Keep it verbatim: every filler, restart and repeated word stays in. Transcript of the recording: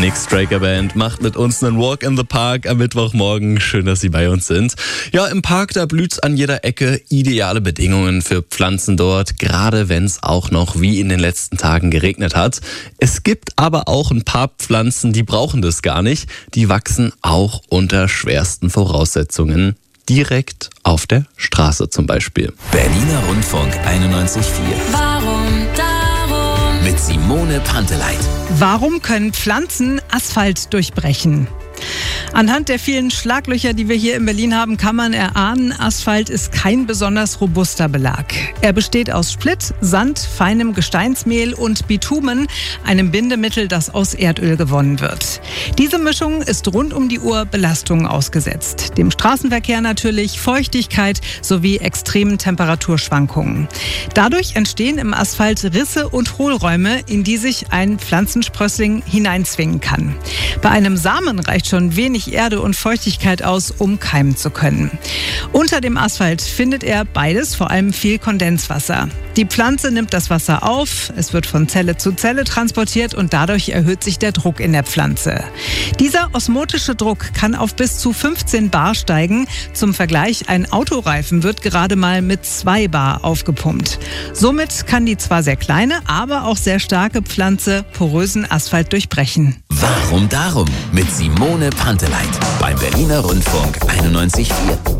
Nick Straker Band macht mit uns einen Walk in the Park am Mittwochmorgen. Schön, dass Sie bei uns sind. Ja, im Park, da blüht's an jeder Ecke. Ideale Bedingungen für Pflanzen dort, gerade wenn es auch noch wie in den letzten Tagen geregnet hat. Es gibt aber auch ein paar Pflanzen, die brauchen das gar nicht. Die wachsen auch unter schwersten Voraussetzungen. Direkt auf der Straße zum Beispiel. Berliner Rundfunk einundneunzig Komma vier. Warum darum? Mit Simone Panteleit. Warum können Pflanzen Asphalt durchbrechen? Anhand der vielen Schlaglöcher, die wir hier in Berlin haben, kann man erahnen, Asphalt ist kein besonders robuster Belag. Er besteht aus Splitt, Sand, feinem Gesteinsmehl und Bitumen, einem Bindemittel, das aus Erdöl gewonnen wird. Diese Mischung ist rund um die Uhr Belastungen ausgesetzt. Dem Straßenverkehr natürlich, Feuchtigkeit sowie extremen Temperaturschwankungen. Dadurch entstehen im Asphalt Risse und Hohlräume, in die sich ein Pflanzensprössling hineinzwingen kann. Bei einem Samen reicht schon wenig Erde und Feuchtigkeit aus, um keimen zu können. Unter dem Asphalt findet er beides, vor allem viel Kondenswasser. Die Pflanze nimmt das Wasser auf, es wird von Zelle zu Zelle transportiert und dadurch erhöht sich der Druck in der Pflanze. Dieser osmotische Druck kann auf bis zu fünfzehn Bar steigen. Zum Vergleich, ein Autoreifen wird gerade mal mit zwei Bar aufgepumpt. Somit kann die zwar sehr kleine, aber auch sehr starke Pflanze porösen Asphalt durchbrechen. Warum darum? Mit Simone Panteleit beim Berliner Rundfunk einundneunzig Komma vier.